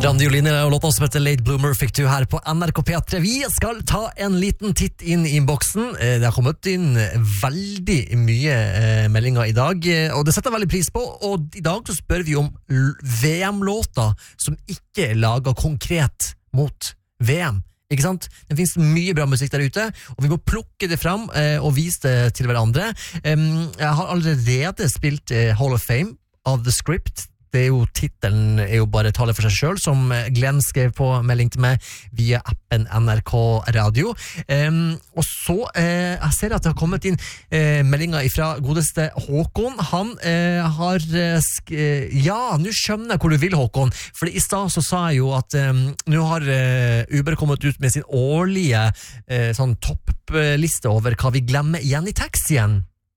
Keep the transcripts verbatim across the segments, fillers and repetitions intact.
Randi Oline og låta som heter Late Bloomer fikk du her på N R K P tre. Vi skal ta en liten titt inn i innboksen. Det har kommet inn veldig mye meldinger i dag, og det setter jeg veldig pris på. Og i dag så spør vi om V M-låter som ikke er laget konkret mot V M. Ikke sant? Det finnes mye bra musikk der ute, og vi må plukke det fram og vise det til hverandre. Jeg har allerede spilt Hall of Fame av The Script. Det er jo, titelen er jo bare tale for seg selv, som Glenn skrev på melding til meg via appen N R K Radio. Um, og så, uh, jeg ser at det har kommet inn uh, meldinger fra godeste Håkon. Han uh, har, uh, sk- uh, ja, nå skjønner jeg hvor du vil, Håkon, for i stad så sa jeg jo at um, nå har uh, Uber kommet ut med sin årlige uh, sånn toppliste over hva vi glemmer igjen i taxien.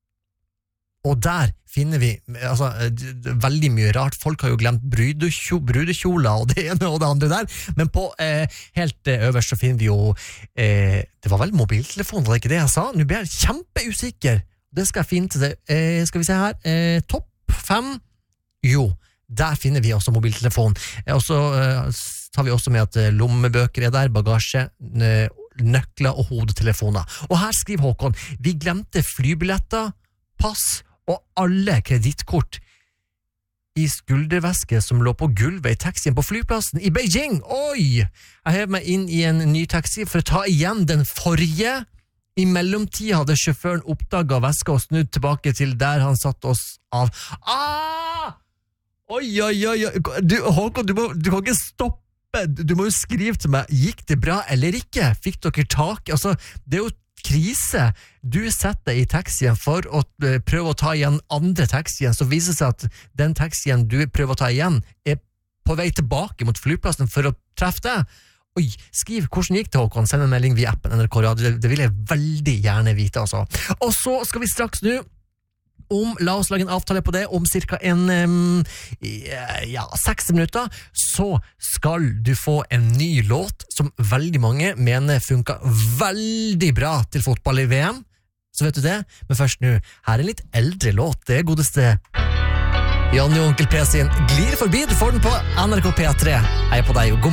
Og der finner vi altså, veldig mye rart. Folk har jo glemt brudekjo, brudekjoler og det ene og det andre der. Men på eh, helt øverst så finner vi jo eh, det var vel mobiltelefon, var det ikke det jeg sa? Nå blir jeg kjempeusikker. Det skal jeg finne til det. Eh, skal vi se her. Eh, topp fem. Jo, der finner vi også mobiltelefon. Eh, og så eh, tar vi også med at lommebøker er der, bagasje, eh, nøkler og hodetelefoner. Og her skriver Håkon, vi glemte flybilletter, pass og alle kredittkort i skulderveske som lå på gulvet i taxien på flyplassen i Beijing. Oi! Jeg hever meg inn i en ny taxi for å ta igjen den forrige. I mellomtid hadde sjåføren oppdaget veska og snudd tilbake til der han satt oss av. Ah! Oi, oi, oi, oi. Du, Håkon, du, må, du kan ikke stoppe. Du må jo skrive til meg, gikk det bra eller ikke? Fikk dere tak? Altså, det er jo krise. Du setter deg i taxien for å prøve å ta igjen andre taxien, så viser det seg at den taxien du prøver å ta igjen er på vei tilbake mot flyplassen for å treffe deg. Oi, skriv hvordan gikk det, Håkon? Send en melding via appen N R K Radio. Det vil jeg veldig gjerne vite, altså. Og så skal vi straks nå om, la oss lage en avtale på det, om cirka en, um, ja, seksti minutter, så skal du få en ny låt som veldig mange mener funker veldig bra til fotball i V M. Så vet du det, men først nå, her er en litt eldre låt, det er godeste Janne og Onkel P sin Glir forbi, du får den på N R K P tre. Hei på deg, og god